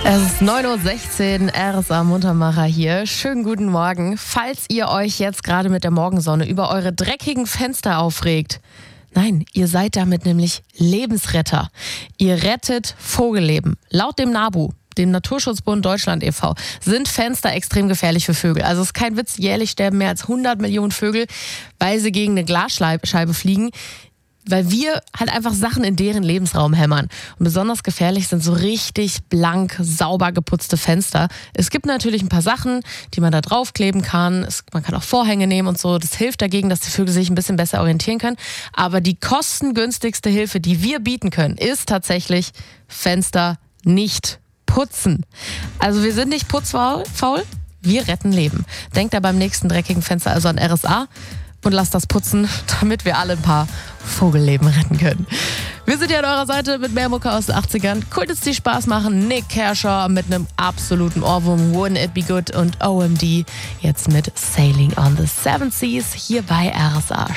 Es ist 9:16 Uhr, RSA Muntermacher hier. Schönen guten Morgen. Falls ihr euch jetzt gerade mit der Morgensonne über eure dreckigen Fenster aufregt, nein, ihr seid damit nämlich Lebensretter. Ihr rettet Vogelleben. Laut dem NABU, dem Naturschutzbund Deutschland e.V., sind Fenster extrem gefährlich für Vögel. Also es ist kein Witz, jährlich sterben mehr als 100 Millionen Vögel, weil sie gegen eine Glasscheibe fliegen. Weil wir halt einfach Sachen in deren Lebensraum hämmern. Und besonders gefährlich sind so richtig blank, sauber geputzte Fenster. Es gibt natürlich ein paar Sachen, die man da draufkleben kann. Man kann auch Vorhänge nehmen und so. Das hilft dagegen, dass die Vögel sich ein bisschen besser orientieren können. Aber die kostengünstigste Hilfe, die wir bieten können, ist tatsächlich Fenster nicht putzen. Also wir sind nicht putzfaul, wir retten Leben. Denkt da beim nächsten dreckigen Fenster also an RSA. Und lasst das putzen, damit wir alle ein paar Vogelleben retten können. Wir sind ja an eurer Seite mit mehr Mucke aus den 80ern. Cool, dass die Spaß machen. Nick Kershaw mit einem absoluten Ohrwurm, Wouldn't It Be Good, und OMD jetzt mit Sailing on the Seven Seas hier bei RSA.